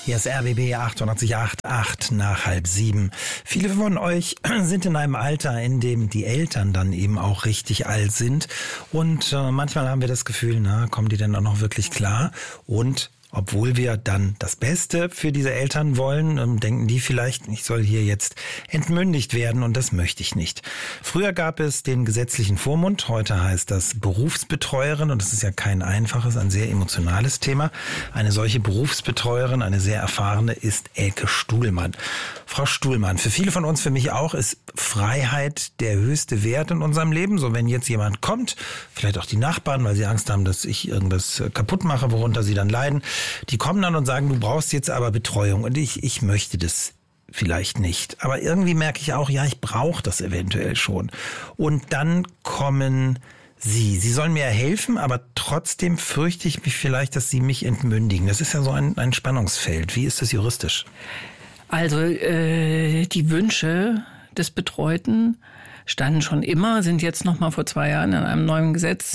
Hier ist RBB 88,8 nach 6:30. Viele von euch sind in einem Alter, in dem die Eltern dann eben auch richtig alt sind. Und manchmal haben wir das Gefühl, kommen die denn auch noch wirklich klar? Und obwohl wir dann das Beste für diese Eltern wollen, denken die vielleicht, ich soll hier jetzt entmündigt werden, und das möchte ich nicht. Früher gab es den gesetzlichen Vormund, heute heißt das Berufsbetreuerin, und das ist ja kein einfaches, ein sehr emotionales Thema. Eine solche Berufsbetreuerin, eine sehr erfahrene, ist Elke Stuhlmann. Frau Stuhlmann, für viele von uns, für mich auch, ist Freiheit der höchste Wert in unserem Leben. So, wenn jetzt jemand kommt, vielleicht auch die Nachbarn, weil sie Angst haben, dass ich irgendwas kaputt mache, worunter sie dann leiden, die kommen dann und sagen, du brauchst jetzt aber Betreuung, und ich möchte das vielleicht nicht. Aber irgendwie merke ich auch, ja, ich brauche das eventuell schon. Und dann kommen Sie sollen mir helfen, aber trotzdem fürchte ich mich vielleicht, dass Sie mich entmündigen. Das ist ja so ein Spannungsfeld. Wie ist das juristisch? Also die Wünsche des Betreuten standen schon immer, sind jetzt noch mal vor 2 Jahren in einem neuen Gesetz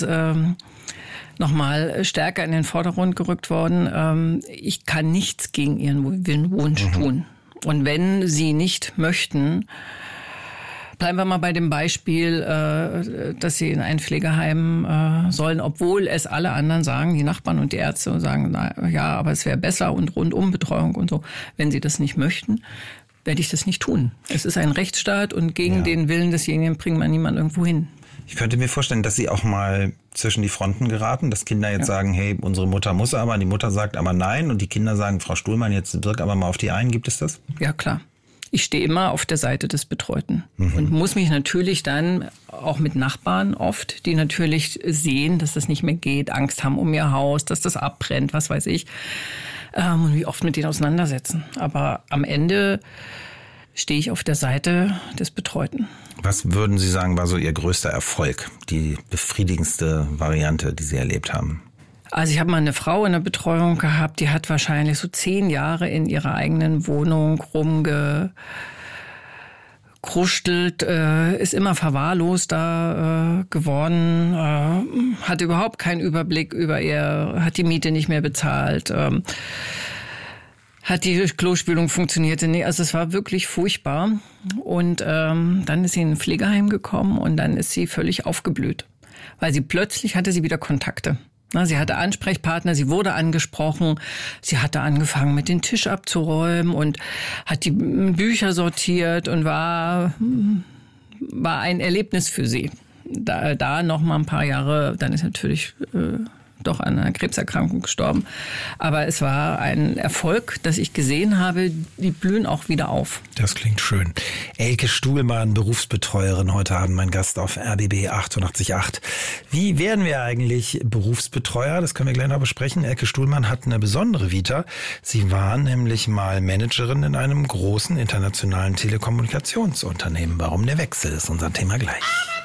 noch mal stärker in den Vordergrund gerückt worden. Ich kann nichts gegen Ihren Wunsch tun. Und wenn Sie nicht möchten, bleiben wir mal bei dem Beispiel, dass Sie in ein Pflegeheim sollen, obwohl es alle anderen sagen, die Nachbarn und die Ärzte, und sagen, na ja, aber es wäre besser und Rundumbetreuung und so. Wenn Sie das nicht möchten, werde ich das nicht tun. Es ist ein Rechtsstaat, und gegen den Willen desjenigen bringt man niemanden irgendwo hin. Ich könnte mir vorstellen, dass Sie auch mal zwischen die Fronten geraten, dass Kinder jetzt sagen, hey, unsere Mutter muss aber, und die Mutter sagt aber nein, und die Kinder sagen, Frau Stuhlmann, jetzt wirk aber mal auf die ein. Gibt es das? Ja, klar. Ich stehe immer auf der Seite des Betreuten und muss mich natürlich dann auch mit Nachbarn oft, die natürlich sehen, dass das nicht mehr geht, Angst haben um ihr Haus, dass das abbrennt, was weiß ich, und wie oft mit denen auseinandersetzen. Aber am Ende stehe ich auf der Seite des Betreuten. Was würden Sie sagen, war so Ihr größter Erfolg, die befriedigendste Variante, die Sie erlebt haben? Also ich habe mal eine Frau in der Betreuung gehabt, die hat wahrscheinlich so 10 Jahre in ihrer eigenen Wohnung rumgekruschelt, ist immer verwahrloster geworden, hatte überhaupt keinen Überblick über hat die Miete nicht mehr bezahlt, hat die Klospülung funktionierte nicht. Also es war wirklich furchtbar. Und dann ist sie in ein Pflegeheim gekommen, und dann ist sie völlig aufgeblüht. Weil plötzlich hatte sie wieder Kontakte. Sie hatte Ansprechpartner, sie wurde angesprochen, sie hatte angefangen, mit den Tisch abzuräumen und hat die Bücher sortiert und war ein Erlebnis für sie. Da noch mal ein paar Jahre, dann ist natürlich doch an einer Krebserkrankung gestorben. Aber es war ein Erfolg, dass ich gesehen habe, die blühen auch wieder auf. Das klingt schön. Elke Stuhlmann, Berufsbetreuerin, heute Abend mein Gast auf RBB 88,8. Wie werden wir eigentlich Berufsbetreuer? Das können wir gleich noch besprechen. Elke Stuhlmann hat eine besondere Vita. Sie war nämlich mal Managerin in einem großen internationalen Telekommunikationsunternehmen. Warum der Wechsel ist unser Thema gleich.